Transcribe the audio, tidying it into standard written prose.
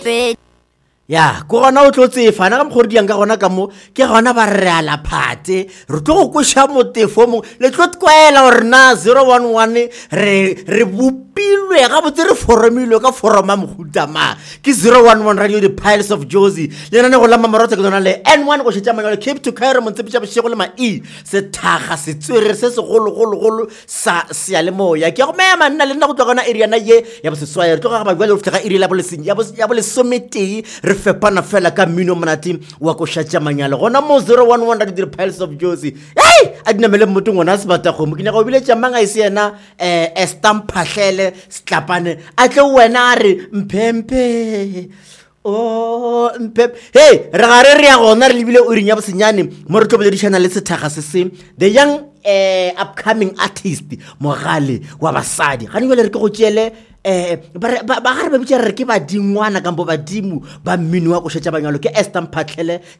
ya go gona o tlotse fana ka mkhori diang ka gona ka mo ke gona ba re ala phate re tlo go kosha motefo mo le tlot kwaela gore na 011 re bupilwe ga botse re foromilwe ka foroma mohuta ma ke 011 radio the piles of Josie le nane go la mamarotse ke dona le N1 go shetsa manyalo Cape to Cairo montsepiša bšego le ma e se thaga se tswere se se golo sa sia le moya ke go mema nna le nna go tloga na area na ye ya bo seswaya re tloga ga ba bua le go fitla area la bo leseng ya bo le somete re fepana fela ka mino monati wa go shatša manyalo gona mo 011 radio the piles of Josie hey a dinamele motho ngwana se bata go mo ke nya go bile tšamanga e se yena estamphahlele stlapane a tle wena re mpempe oh mpep hey re gare re ya gona re lebile o rinya bosenyane mo re tloboledišana le sethaga se se the young upcoming artist mogale wa basadi ga nngwe le re ke go tšele ba gare ba bitša re ke badingwana kampo badimo ba mmino wa go shetša banyalo ke estamphahlele